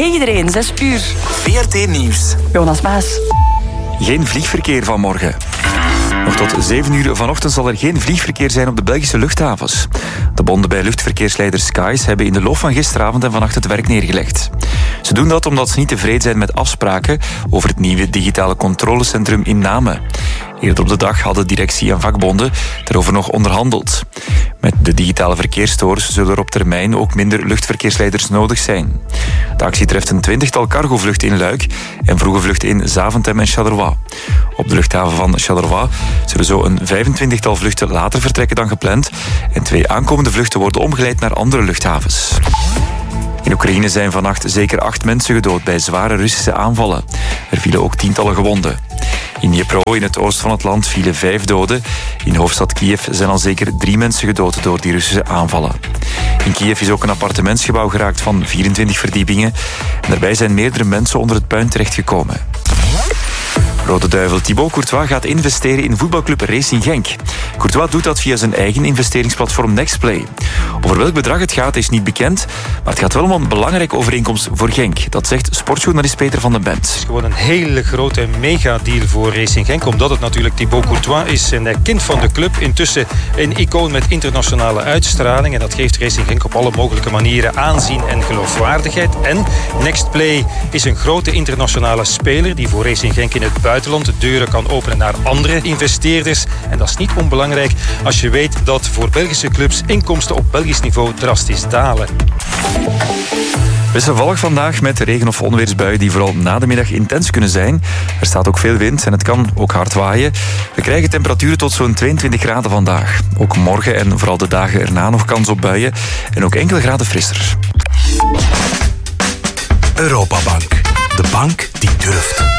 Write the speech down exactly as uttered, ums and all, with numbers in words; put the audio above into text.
Hey iedereen, zes uur. V R T Nieuws. Jonas Maas. Geen vliegverkeer vanmorgen. Nog tot zeven uur vanochtend zal er geen vliegverkeer zijn op de Belgische luchthavens. De bonden bij luchtverkeersleider Skies hebben in de loop van gisteravond en vannacht het werk neergelegd. Ze doen dat omdat ze niet tevreden zijn met afspraken over het nieuwe digitale controlecentrum in Namen. Eerder op de dag hadden directie en vakbonden daarover nog onderhandeld. Met de digitale verkeersstores zullen er op termijn ook minder luchtverkeersleiders nodig zijn. De actie treft een twintigtal cargovluchten in Luik en vroege vluchten in Zaventem en Charleroi. Op de luchthaven van Charleroi zullen zo een vijfentwintigtal vluchten later vertrekken dan gepland en twee aankomende vluchten worden omgeleid naar andere luchthavens. In Oekraïne zijn vannacht zeker acht mensen gedood bij zware Russische aanvallen. Er vielen ook tientallen gewonden. In Dnipro, in het oosten van het land, vielen vijf doden. In de hoofdstad Kiev zijn al zeker drie mensen gedood door die Russische aanvallen. In Kiev is ook een appartementsgebouw geraakt van vierentwintig verdiepingen. En daarbij zijn meerdere mensen onder het puin terechtgekomen. Rode Duivel Thibaut Courtois gaat investeren in voetbalclub Racing Genk. Courtois doet dat via zijn eigen investeringsplatform Nextplay. Over welk bedrag het gaat is niet bekend, maar het gaat wel om een belangrijke overeenkomst voor Genk. Dat zegt sportjournalist Peter van den Bent. Het is gewoon een hele grote megadeal voor Racing Genk, omdat het natuurlijk Thibaut Courtois is, een kind van de club. Intussen een icoon met internationale uitstraling en dat geeft Racing Genk op alle mogelijke manieren aanzien en geloofwaardigheid. En Nextplay is een grote internationale speler die voor Racing Genk in het buitenland de deuren kan openen naar andere investeerders. En dat is niet onbelangrijk als je weet dat voor Belgische clubs inkomsten op Belgisch niveau drastisch dalen. Wisselvallig vandaag met regen- of onweersbuien die vooral na de middag intens kunnen zijn. Er staat ook veel wind en het kan ook hard waaien. We krijgen temperaturen tot zo'n tweeëntwintig graden vandaag. Ook morgen en vooral de dagen erna nog kans op buien en ook enkele graden frisser. Europabank. De bank die durft.